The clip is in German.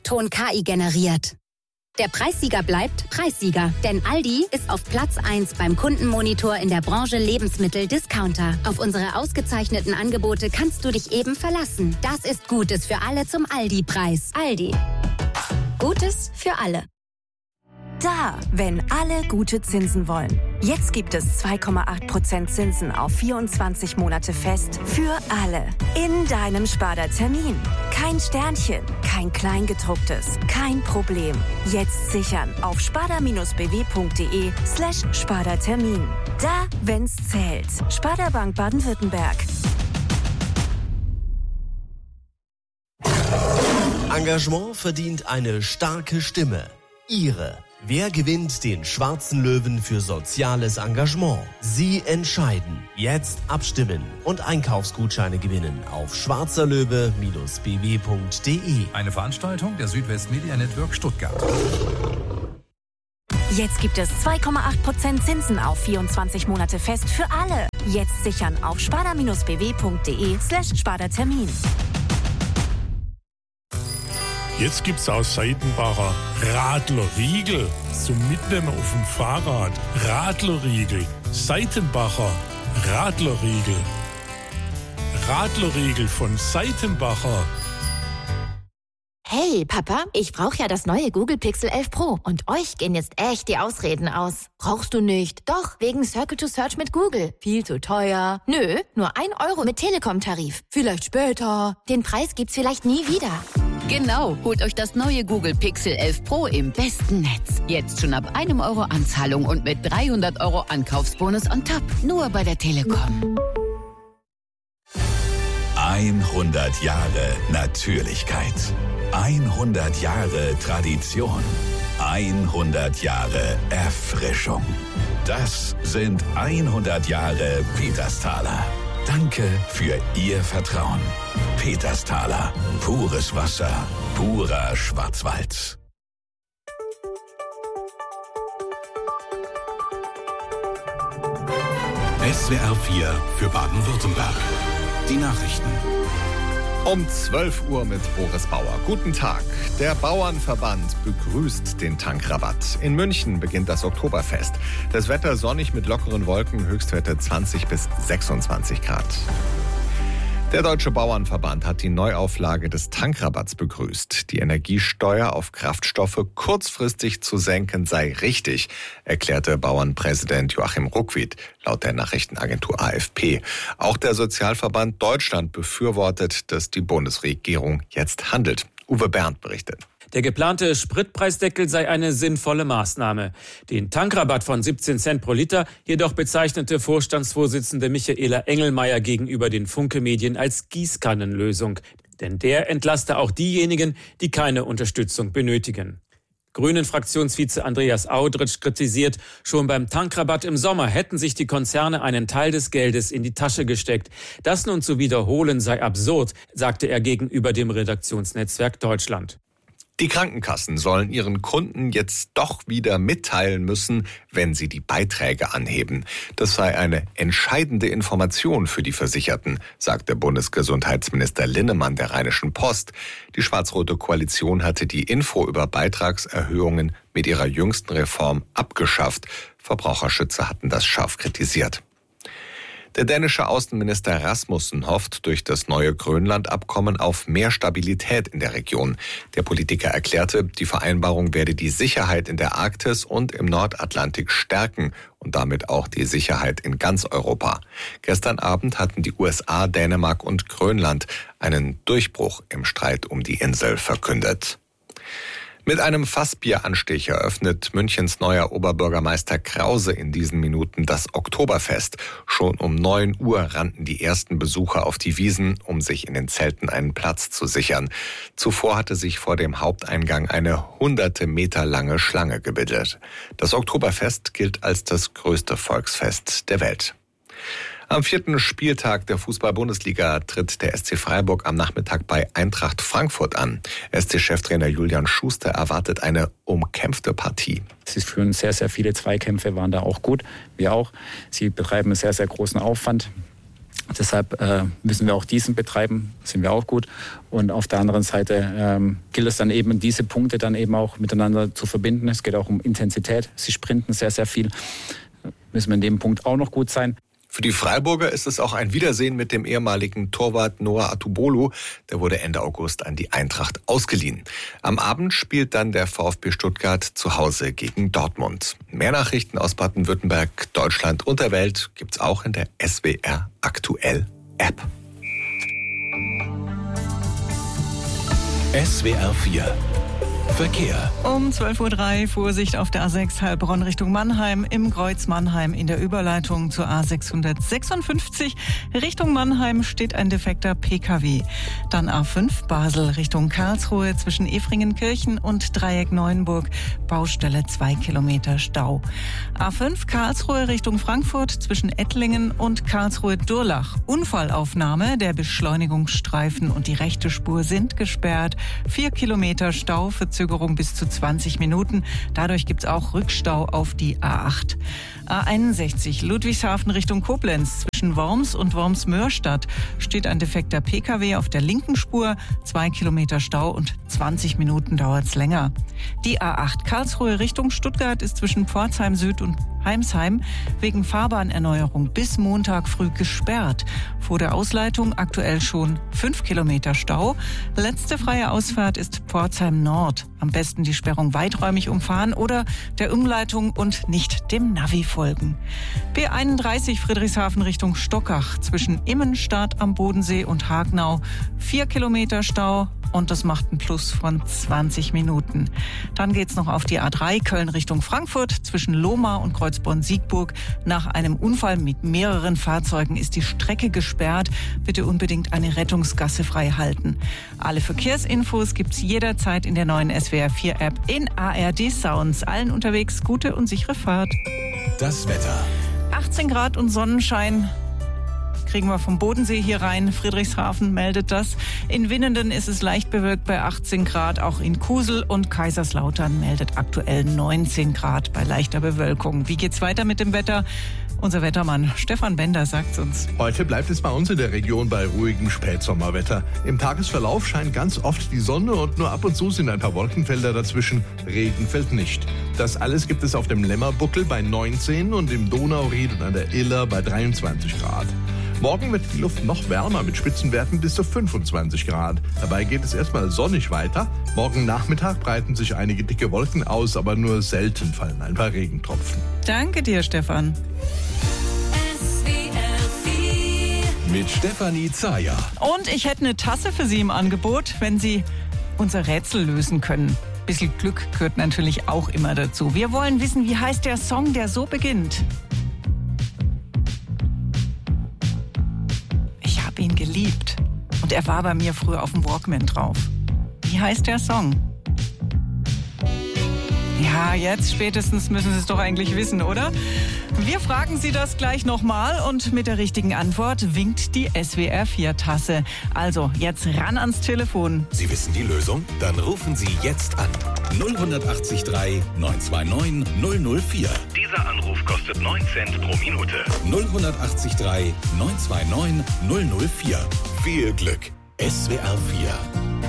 Ton KI generiert. Der Preissieger bleibt Preissieger, denn Aldi ist auf Platz 1 beim Kundenmonitor in der Branche Lebensmittel-Discounter. Auf unsere ausgezeichneten Angebote kannst du dich eben verlassen. Das ist Gutes für alle zum Aldi-Preis. Aldi. Gutes für alle. Da, wenn alle gute Zinsen wollen. Jetzt gibt es 2,8% Zinsen auf 24 Monate fest für alle. In deinem Sparda-Termin. Kein Sternchen, kein Kleingedrucktes, kein Problem. Jetzt sichern auf sparda-bw.de/Sparda-Termin. Da, wenn's zählt. Sparda Bank Baden-Württemberg. Engagement verdient eine starke Stimme. Ihre. Wer gewinnt den Schwarzen Löwen für soziales Engagement? Sie entscheiden. Jetzt abstimmen und Einkaufsgutscheine gewinnen auf schwarzerlöwe-bw.de. Eine Veranstaltung der Südwest Media Network Stuttgart. Jetzt gibt es 2,8% Zinsen auf 24 Monate fest für alle. Jetzt sichern auf sparda-bw.de/Sparda-Termin. Jetzt gibt's aus Seitenbacher Radlerriegel zum Mitnehmen auf dem Fahrrad. Radlerriegel, Seitenbacher Radlerriegel. Radlerriegel von Seitenbacher. Hey Papa, ich brauche ja das neue Google Pixel 11 Pro und euch gehen jetzt echt die Ausreden aus. Brauchst du nicht? Doch, wegen Circle to Search mit Google. Viel zu teuer. Nö, nur 1 Euro mit Telekom-Tarif. Vielleicht später. Den Preis gibt's vielleicht nie wieder. Genau, holt euch das neue Google Pixel 11 Pro im besten Netz. Jetzt schon ab 1 Euro Anzahlung und mit 300 Euro Ankaufsbonus on top. Nur bei der Telekom. 100 Jahre Natürlichkeit. 100 Jahre Tradition. 100 Jahre Erfrischung. Das sind 100 Jahre Petersthaler. Danke für Ihr Vertrauen. Petersthaler. Pures Wasser. Purer Schwarzwald. SWR 4 für Baden-Württemberg. Die Nachrichten. Um 12 Uhr mit Boris Bauer. Guten Tag. Der Bauernverband begrüßt den Tankrabatt. In München beginnt das Oktoberfest. Das Wetter sonnig mit lockeren Wolken, Höchstwerte 20 bis 26 Grad. Der Deutsche Bauernverband hat die Neuauflage des Tankrabatts begrüßt. Die Energiesteuer auf Kraftstoffe kurzfristig zu senken sei richtig, erklärte Bauernpräsident Joachim Ruckwied laut der Nachrichtenagentur AFP. Auch der Sozialverband Deutschland befürwortet, dass die Bundesregierung jetzt handelt. Uwe Berndt berichtet. Der geplante Spritpreisdeckel sei eine sinnvolle Maßnahme. Den Tankrabatt von 17 Cent pro Liter jedoch bezeichnete Vorstandsvorsitzende Michaela Engelmeier gegenüber den Funke-Medien als Gießkannenlösung. Denn der entlaste auch diejenigen, die keine Unterstützung benötigen. Grünen-Fraktionsvize Andreas Audritsch kritisiert, schon beim Tankrabatt im Sommer hätten sich die Konzerne einen Teil des Geldes in die Tasche gesteckt. Das nun zu wiederholen sei absurd, sagte er gegenüber dem Redaktionsnetzwerk Deutschland. Die Krankenkassen sollen ihren Kunden jetzt doch wieder mitteilen müssen, wenn sie die Beiträge anheben. Das sei eine entscheidende Information für die Versicherten, sagte Bundesgesundheitsminister Linnemann der Rheinischen Post. Die schwarz-rote Koalition hatte die Info über Beitragserhöhungen mit ihrer jüngsten Reform abgeschafft. Verbraucherschützer hatten das scharf kritisiert. Der dänische Außenminister Rasmussen hofft durch das neue Grönland-Abkommen auf mehr Stabilität in der Region. Der Politiker erklärte, die Vereinbarung werde die Sicherheit in der Arktis und im Nordatlantik stärken und damit auch die Sicherheit in ganz Europa. Gestern Abend hatten die USA, Dänemark und Grönland einen Durchbruch im Streit um die Insel verkündet. Mit einem Fassbieranstich eröffnet Münchens neuer Oberbürgermeister Krause in diesen Minuten das Oktoberfest. Schon um 9 Uhr rannten die ersten Besucher auf die Wiesen, um sich in den Zelten einen Platz zu sichern. Zuvor hatte sich vor dem Haupteingang eine hunderte Meter lange Schlange gebildet. Das Oktoberfest gilt als das größte Volksfest der Welt. Am 4. Spieltag der Fußball-Bundesliga tritt der SC Freiburg am Nachmittag bei Eintracht Frankfurt an. SC-Cheftrainer Julian Schuster erwartet eine umkämpfte Partie. Sie führen sehr, sehr viele Zweikämpfe, waren da auch gut, wir auch. Sie betreiben einen sehr, sehr großen Aufwand. Deshalb müssen wir auch diesen betreiben, sind wir auch gut. Und auf der anderen Seite gilt es dann eben, diese Punkte dann eben auch miteinander zu verbinden. Es geht auch um Intensität. Sie sprinten sehr, sehr viel. Müssen wir in dem Punkt auch noch gut sein. Für die Freiburger ist es auch ein Wiedersehen mit dem ehemaligen Torwart Noah Atubolu. Der wurde Ende August an die Eintracht ausgeliehen. Am Abend spielt dann der VfB Stuttgart zu Hause gegen Dortmund. Mehr Nachrichten aus Baden-Württemberg, Deutschland und der Welt gibt's auch in der SWR Aktuell App. SWR 4 Verkehr. Um 12.03 Uhr Vorsicht auf der A6 Heilbronn Richtung Mannheim, im Kreuz Mannheim in der Überleitung zur A656. Richtung Mannheim steht ein defekter PKW. Dann A5 Basel Richtung Karlsruhe zwischen Efringenkirchen und Dreieck Neuenburg. Baustelle 2 Kilometer Stau. A5 Karlsruhe Richtung Frankfurt zwischen Ettlingen und Karlsruhe-Durlach. Unfallaufnahme, der Beschleunigungsstreifen und die rechte Spur sind gesperrt. 4 Kilometer Stau, Verzögerung bis zu 20 Minuten. Dadurch gibt es auch Rückstau auf die A8. A61 Ludwigshafen Richtung Koblenz. Zwischen Worms und Worms-Mörstadt steht ein defekter PKW auf der linken Spur. 2 Kilometer Stau und 20 Minuten dauert es länger. Die A8 Karlsruhe Richtung Stuttgart ist zwischen Pforzheim Süd und Heimsheim wegen Fahrbahnerneuerung bis Montag früh gesperrt. Vor der Ausleitung aktuell schon 5 Kilometer Stau. Letzte freie Ausfahrt ist Pforzheim Nord. Am besten die Sperrung weiträumig umfahren oder der Umleitung und nicht dem Navi folgen. B31 Friedrichshafen Richtung Stockach zwischen Immenstadt am Bodensee und Hagenau. 4 Kilometer Stau. Und das macht ein Plus von 20 Minuten. Dann geht's noch auf die A3 Köln Richtung Frankfurt. Zwischen Lohmar und Kreuzborn-Siegburg. Nach einem Unfall mit mehreren Fahrzeugen ist die Strecke gesperrt. Bitte unbedingt eine Rettungsgasse frei halten. Alle Verkehrsinfos gibt's jederzeit in der neuen SWR 4 App in ARD Sounds. Allen unterwegs gute und sichere Fahrt. Das Wetter. 18 Grad und Sonnenschein. Kriegen wir vom Bodensee hier rein. Friedrichshafen meldet das. In Winnenden ist es leicht bewölkt bei 18 Grad. Auch in Kusel und Kaiserslautern meldet aktuell 19 Grad bei leichter Bewölkung. Wie geht's weiter mit dem Wetter? Unser Wettermann Stefan Bender sagt's uns. Heute bleibt es bei uns in der Region bei ruhigem Spätsommerwetter. Im Tagesverlauf scheint ganz oft die Sonne und nur ab und zu sind ein paar Wolkenfelder dazwischen. Regen fällt nicht. Das alles gibt es auf dem Lämmerbuckel bei 19 und im Donauried und an der Iller bei 23 Grad. Morgen wird die Luft noch wärmer mit Spitzenwerten bis zu 25 Grad. Dabei geht es erstmal sonnig weiter. Morgen Nachmittag breiten sich einige dicke Wolken aus, aber nur selten fallen ein paar Regentropfen. Danke dir, Stefan. Mit Stefanie Zayer. Und ich hätte eine Tasse für Sie im Angebot, wenn Sie unser Rätsel lösen können. Bisschen Glück gehört natürlich auch immer dazu. Wir wollen wissen, wie heißt der Song, der so beginnt? Ich habe ihn geliebt. Und er war bei mir früher auf dem Walkman drauf. Wie heißt der Song? Ja, jetzt spätestens müssen Sie es doch eigentlich wissen, oder? Wir fragen Sie das gleich nochmal und mit der richtigen Antwort winkt die SWR 4 Tasse. Also, jetzt ran ans Telefon. Sie wissen die Lösung? Dann rufen Sie jetzt an. 0183 929 004. Dieser Anruf kostet 9 Cent pro Minute. 0183 929 004. Viel Glück. SWR 4